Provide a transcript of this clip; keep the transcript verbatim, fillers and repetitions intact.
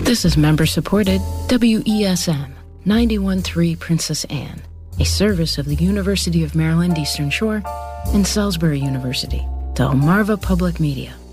This is member-supported W E S M ninety-one point three Princess Anne, a service of the University of Maryland Eastern Shore and Salisbury University, Delmarva Public Media.